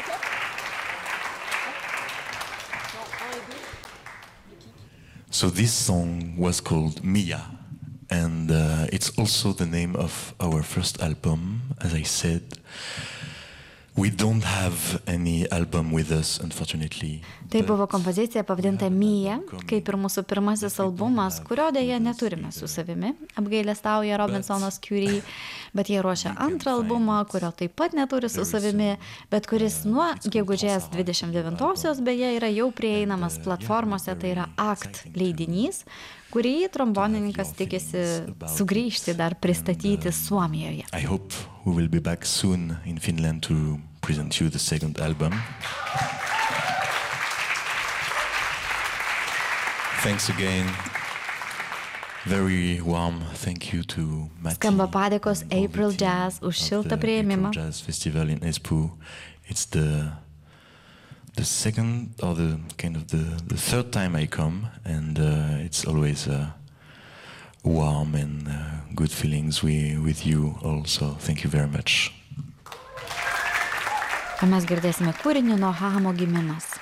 So this song was called Mia, and it's also the name of our first album. As I said, we don't have any album with us, unfortunately. Tai buvo kompozicija pavadinta Mia, kaip ir mūsų pirmasis albumas, kurio dėja neturime su savimi, apgailestauja Robinsonas Curie, bet jie ruošia antrą albumą, kurio taip pat neturi su savimi, bet kuris nuo gegužės 29-osios beje yra jau prieinamas platformose, tai yra ACT leidinys, kurį trombonininkas tikisi sugrįžti dar pristatyti Suomijoje. I hope we will be back soon in Finland to present you the second album. Thanks again. Very warm thank you to Matti. Skamba padėkos April Jazz už šiltą priėmimą. April Jazz Festival in Espoo. It's the second or the third time I come, and it's always warm and good feelings with you also. Thank you very much. O mes girdėsime kūrinį nuo Hamo Giminės.